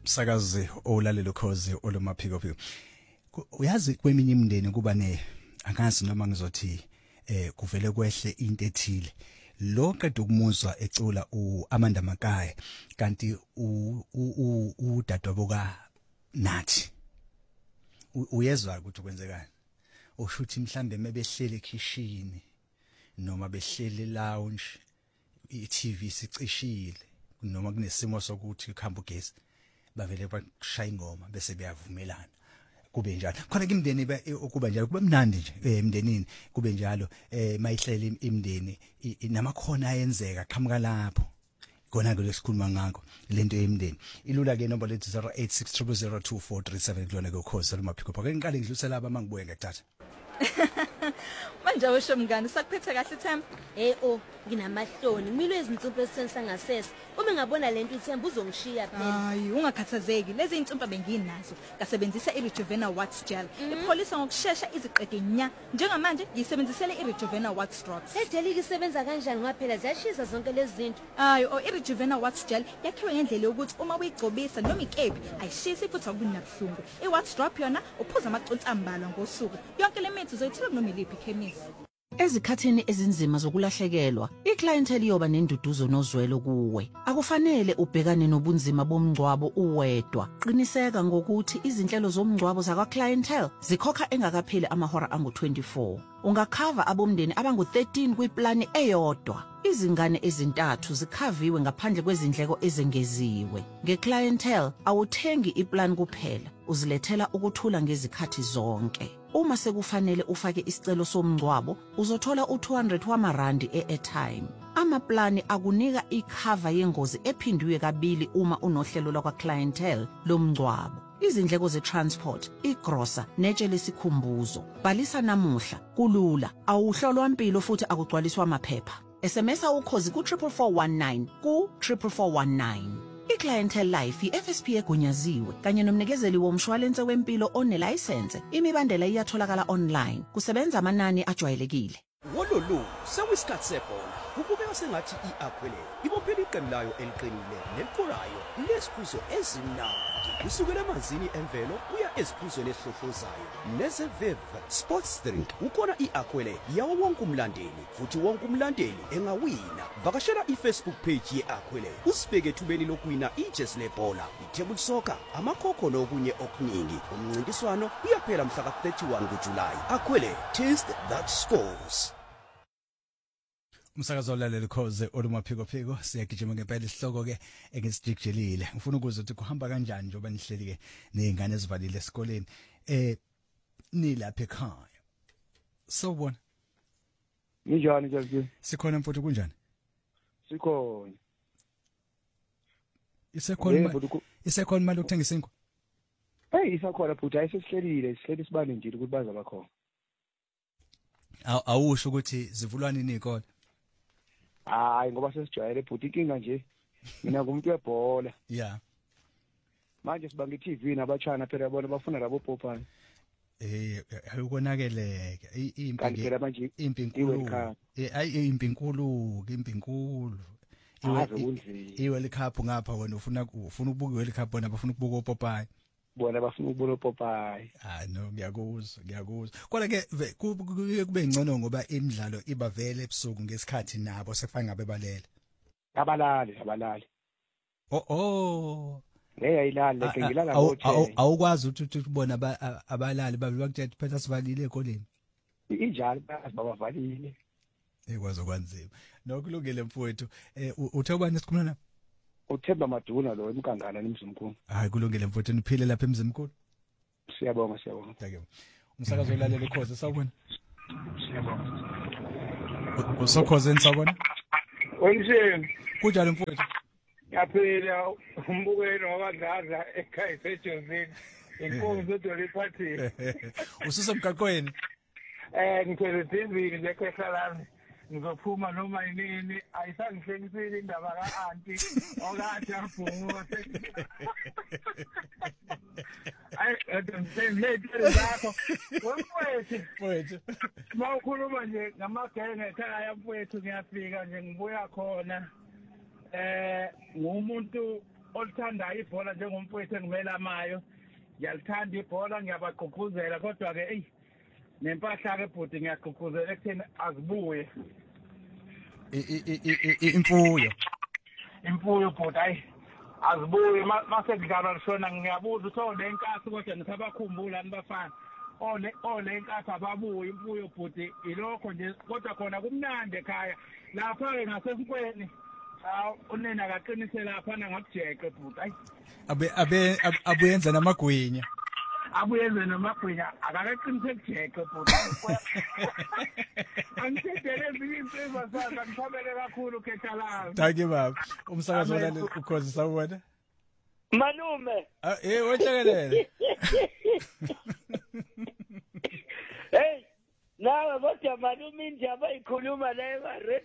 Sakazi olalelo khozi olumaphiko phiko. Uyazi kweminye imindeni kuba angazi noma ngizothi kuvele kwehle into ethile. Lo qeda ukumuzwa ecula uAmanda Makaya kanti udadwaboka nathi. Uyezwa ukuthi kwenzekani? Ushuthi mhlambe mebehlele ekhishini noma behlele lounge iTV sicishile noma kunesimo sokuthi ukhamba ugesi bavele bashaya ingoma bese beyavumelana kube njalo khona ke imndeni ukuba njalo kuba mnandi nje emndenini kube njalo mayihlele imndeni namakhona ayenzeka qhamuka lapho kona ke lesikhuluma ngakho lento yemndeni ilula ke number lethi 0860002437 kulona ke ukhozi lumaphiko phaka ngiqale ngidlulisela laba mangibuye ngekuthatha manje awusho mngani sakuphethe kahle Themba nginamahloni ngimile izinsumpa esisensa ngasese uma ngabona lento uThemba uzongishiya phela hayi ungakhathazeki lezi insumpa benginazo ngasebenzisa iRejuvena Wax Gel ipholisa ngokusheshsha iziqede nya njengamanje ngiyisebenzisele iRejuvena Wax Drops ejelike isebenza kanjani ngaphela ziyashisa zonke lezi zinto hayi iRejuvena Wax Gel yakhiwe ngendlela yokuthi uma uyigcobisa noma ikepi ayishisi futhi akubi nabuhlungu iWax Drop yona uphuza amaconsi ambalwa ngosuku yonke le mithi uzoyithola noma iliphi ikhemisi. Ezikhathini ezinzima zokulahlekelwa, iclientele iyoba nenduduzo nozwelo kuwe. Akufanele ubhekane nobunzima bomngcwabo uwedwa. Qiniseka ngokuthi izinhlelo zomngcwabo zakwa-clientele zikhokha engakapheli amahora angu-24. Ungakhava abomndeni abangu-13 kwiplani eyodwa. Izingane ezintathu zikhaviwe ngaphandle kwezindleko ezengeziwe. Nge-clientele awuthengi iplan kuphela, uzilethela ukuthula ngezikhathi zonke. Uma sekufanele ufake isicelo somngcwabo, uzothola u200 wamarandi e-airtime. Amaplani akunika ikhava yengozi ephindwe kabili uma unohlelo lakwa-clientele lomngcwabo. Izindleko ze-transport, igrosa, netshe lesikhumbuzo. Bhalisa namuhla, kulula, awuhlolwa impilo futhi akugcwaliswa amaphepha. SMS ukhozi ku44419 ku44419. iClientele Life iFSP egunyaziwe kanye nomnikezeli womshwalense wempilo onelicense. Imibandela iyatholakala online. Kusebenza amanani ajwayelekile. Wololo sewisikhathi sebhola kubukeka sengathi iAquile ibophela iqembu layo eliqinile nelikorayo lesiphuzo ezimnandi kusukela emanzini emvelo kuya eziphuzweni ehlohlozayo nezeviv sports drink ukona iAquile yawo wonke umlandeli futhi wonke umlandeli engawina vakashela iFacebook page yeAquile usibeke ethubeni lokuwina ijezi lebhola itable soccer amakhokho nokunye okuningi umncintiswano uyaphela mhla ka-31 kuJulayi Aquile taste that scores. Umsakazo lalela khoze olumaphiko phiko siyagijima ngempela isihloko ke engisijijelile ngifuna ukuzwa ukuthi kuhamba kanjani njoba nihleli ke nezingane ezivalile esikoleni nilapha ekhaya sobona njani nje sikhona mfowethu kunjani sikhona isekhona mali ukuthenga isinko isakhona futhi ayisesihlelile sihleli sibane nje ukuthi baza bakhona awusho ukuthi zivulwana inikole hayi ngoba sesijwayele futhi inkinga nje mina ngumuntu webhola yeah manje sibanga iTV nabachana phela yabona bafuna labo Popeye ayukonakeleke impi inkulu iWorld Cup ngapha wena ufuna ukubuka iWorld Cup bona bafuna ukubuka uPopeye bona bafuna ukubona uPopeye no ngiyakuzwa kodwa ke kube ngcono ngoba imidlalo iba vele ebusuku ngesikhathi nabo sefana ngabe balele abalali ayilali leke ngilala ngothi awukwazi ukuthi ubona abalali bakuthethe phela sivalile ekoleni injalo bavalile ekwazi kwanzima nokulungile mfowethu uthe ubani esikhuluma uThemba Maduna lo eMkangala nemzimkhulu hayi kulungile mfowethu niphile lapha emzimkhulu siyabonga thank you umsakazo lalela ikhoze sawubona siyabonga usokhoze nisabona wenjeni kunjani mfowethu yaphela umbukelo wabadlaza ekhaya seJosini inkonzo edoliphathini ususemgaqweni ngithwele TV nje ekhahlani ngizophuma noma yini ayisangihlekisile indaba kaanti okade abhunga ay edemsele zakho wemfowethu mawukhuluma nje ngamagenge ekhaya mfowethu ngiyafika nje ngibuya khona ngumuntu olithandayo ibhola njengomfowethu engimela amayo ngiyalithanda ibhola ngiyabagqugquzela kodwa ke nempahla ke bhuti ngiyagqugquzela ekutheni azibuye imfuyo bhuti azibuye mase kudlalwa lishona ngiyabuza ukuthi le nkasi kodwa ngisabakhumbula nibafana le nkasi ababuye imfuyo bhuti ilokho nje kodwa khona kumnandi ekhaya lapha-ke ngasesikweni unina akaqinise laphana ngakujeqe bhuti abuyenza namagwinya akaqinise kujeqe bhuti angithedele ezinye insizwa sakhe angithobele kakhulu Khethalanga. Thank you baba umsakazo wona ukhozi sawubona malume wehlakelele hey nawe kodwa malume indaba ikhuluma la eMarete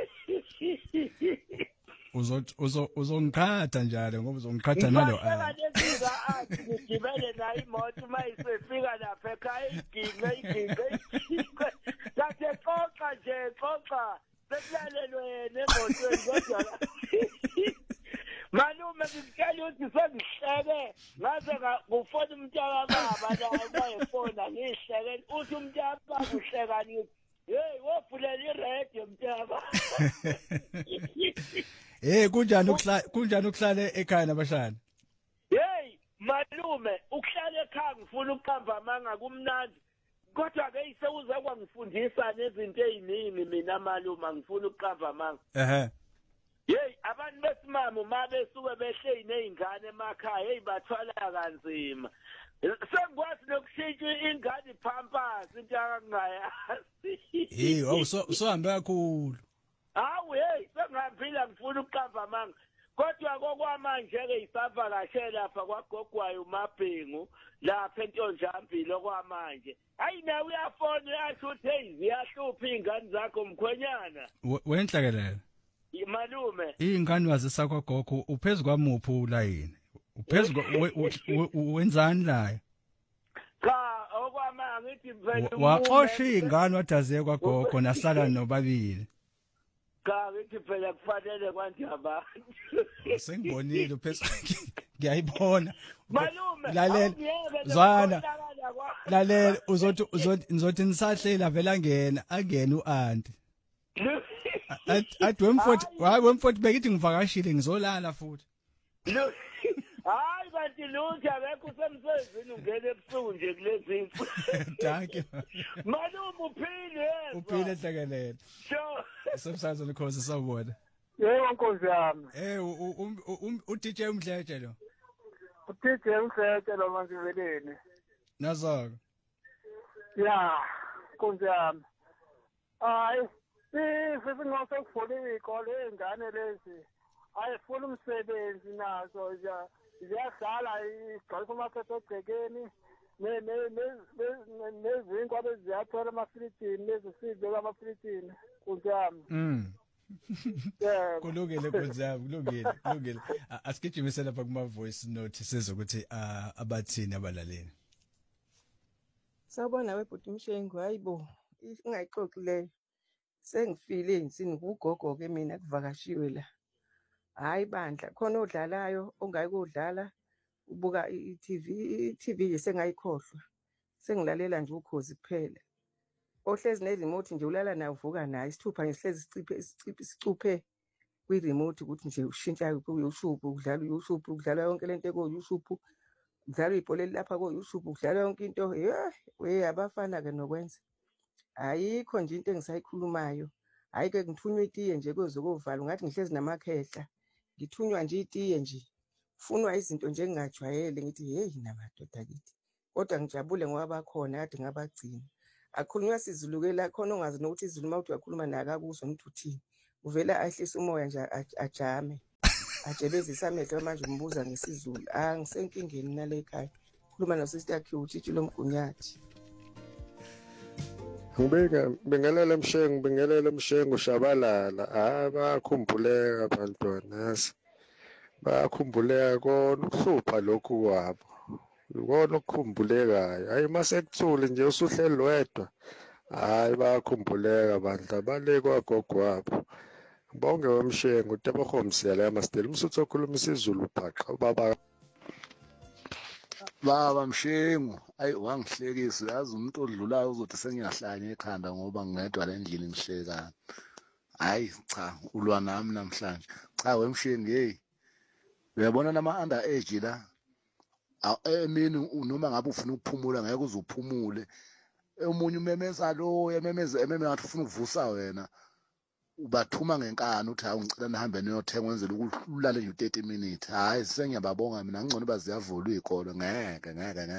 uzongikhatha njalo ngoba uzongikhatha nalo ngigibele nayo imoto mayisefika lapha ekhaya iginge sathi xoxa sekulalelwe nemotweni kodwa malume ngikutshela ukuthi sengihleke ngaze ngufona umntaka baba naye mayefona ngihleke uthi umntaka baba uhlekani hey wovulela iradio mntaka kunjani ukuhlala ekhaya nabashana hey malume ukuhlala ekhaya ngifuna ukuqamba amanga kumnandi kodwa ke isewuze kwangifundisa nezinto eziningi mina malume ngifuna ukuqamba amanga hey abantu besimama uma besuke behle inezingane emakhaya hey bathwala kanzima sengikwazi nokushintsha ingane pampers into akangayazi usohambe kakhulu hawu hey sengihambile ngifuna ukuqamba amanga kodwa kokwamanje ke isavakashela lapha kwagogwayo uMabhengu lapha eNtonjambile okwamanje hayi nawe uyafona uyasho ukuthi hey ziyahlupha izingane zakho mkhwenyana wenhlakelela malume ingane wazisakwa gogo uphezulu kwamuphi ulayini uphezulu wenzani la cha okwamanga ngithi vele waxosha izingane wadaze kwagogo nasala nobabili cha ngithi phela kufanele kwanje abantu sengibonile uphezulu ngiyayibona malume lalela zwana lalela uzothi nisahlela vela angene uanti athi wemfoti bekithi ngivakashile ngizolala futhi hayi kanti lutho akekho usemsebenzini ungene ebusuku nje kulezi zinto thank you malume uphile hlekelele sure semsakazo likhosi sawubona yebo nkosi yami uDJ Mdletshe lo uDJ Mdletshe lo manje veleni nazaka ya nkosi yami hayi sesingase kufole ikole ingane lezi ayifuna umsebenzi nazo ziyadlala igqoka amakhetho egcekeni nezinkwa beziyathola amafilitini lezisidle kwamafilitini kunjami kulungile kunjami kulungile asigijimise lapha kuma voice note sizokuthi abathini abalaleli sawubona webhuti Mshengu hayibo ingayixoxi leyo sengifile insini kugogo ke mina kuvakashiwe la hayi bandla khona odlalayo ongayikudlala ubuka iTV sengayikhohlwa sengilalela nje ukhozi kuphela ohlezi ne-remote nje ulala nayo uvuka nayo isithupha ngihlezi isicuphe kwi-remote ukuthi nje ushintsha ku-YouTube udlala u-YouTube udlala yonke lento ko-YouTube udlala ibhola lapha ko-YouTube udlala yonke into we abafana ke nokwenza ayikho nje into engisayikhulumayo hayi ke ngithunywa itiye nje kwezokuvala ngathi ngihlezi namakhehla ngithunywa nje itiye nje funwa izinto nje engingajwayele ngithi hey namadoda kithi kodwa ngijabule ngoba bakhona kade ngabagcina akhulunywa sizulukela khona ongazi nokuthi izulu mawuthi uyakhuluma naye akuzwe ukuthi uthini uvela ahlisa umoya nje ajame ajebezisa amehlo manje umbuza ngesizulu ngisenkingeni nale ekhaya khuluma nosisister Q uTshitshi lomgunyathi Bingelela Mshengu Shabalala bayakhumbuleka abantwana bayakhumbuleka kona ukuhlupha lokhu kwabo ukona ukukhumbulekayo hayi masekuthule nje usuhleli wedwa hayi bayakhumbuleka bandla balekwa gogo wabo Bonke wemshengo uTebohomsela yamasiteli umsuthu okhuluma isiZulu bhaqa Baba Mshengu, ayi wangihlekisa yazi umuntu odlulayo uzothi sengiyahlanya ekhanda ngoba ngedwa le ndlini imhlekana. Hayi cha, ulwa nami namhlanje. Cha wemshengu hey. Uyabona nama under age la. Emini noma ngabe ufuna ukuphumula ngeke uzuphumule. Omunye umemeza lo, ememeza ngathi ufuna ukuvusa wena. Ubathuma ngenkani uthi hawu ngicela nihambe niyothenga wenzela ukulala nje 30 minutes. Hayi sengiyababonga mina ngcono baziyavula izikolo ngeke.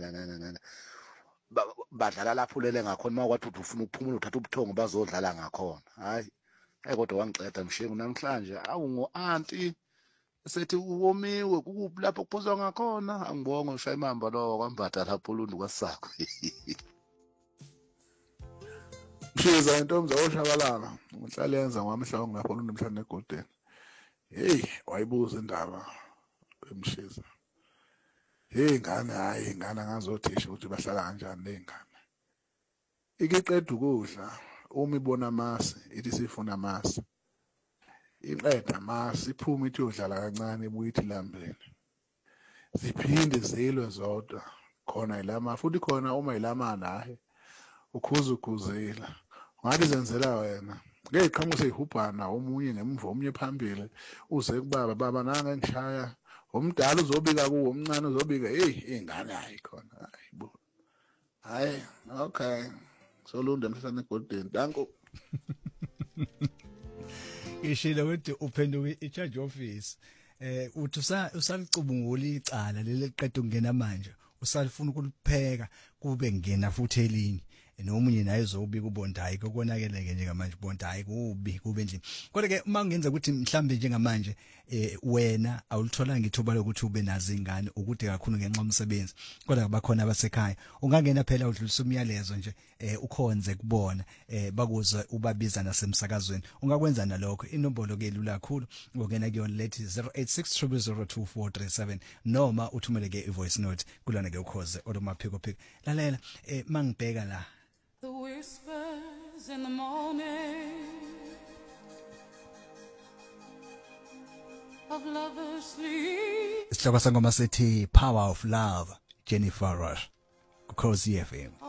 Badlala lapho ulele ngakhona makwathi uthi ufuna ukuphumula uthatha ubuthongo bazodlala ngakhona. Hayi kodwa wangiceda Mshengu namhlanje awu ngo-auntie sethi uwomiwe kukuphi lapho kuphuzwa ngakhona angibonga ushaya imamba lo kwambatha lapho ulundu kwasakho. Mshiza intombi zawoshabalala ngihlale yenza ngwamhlongo ngapha unomhlanje eGolden. Hey wayibuza indaba emshiza. Hey ngane hayi ingane angazothisha ukuthi bahlala kanjani lengane. Ikiqeda ukudla uma ibona amasi ithi sifuna amasi. Iqeda amasi iphuma ithi yodlala kancane ibuye ithi lambeni. Ziphinde zilwe zodwa khona ilama futhi khona uma ilamana hayi ukhuzela. Ngathi zenzela wena. Ngeke qhamuke seyihubhana omunye ngemva omunye phambili uze kubaba baba nanga ngishaya omdala uzobika kuwo omncane uzobika hey ingane hayi khona hayi bo. Hayi okay. Solunda mhlanje eGolden. Danko. Ishilo ukuthi uphenduke i-charge office uthi usalicubungula icala leli liqeda ukungena manje usalifuna ukulipheka kube ngena futhi elinye nomunye naye uzobika uBondayi kokonakeleke njengamanje uBondayi kube endlini kodwa ke uma ngenza ukuthi mhlambe njengamanje wena awulithola ngithuba lokuthi ube nazo ingane ukuthi kakhulu ngenxa yomsebenzi kodwa abakhona abasekhaya ungangena phela udlulisa umyalezo nje ukhonze kubona bakuza ubabiza nasemsakazweni ungakwenza nalokho inombolo ke lula kakhulu ungena kuyona lethi 0860024437 noma uthumele ke ivoice note kulona ke ukhoze olomaphiko phiko lalela mangibheka la The whispers in the morning of lovers sleep. Isihloko sangoma sithi Power of Love Jennifer Rush ku Khosi FM.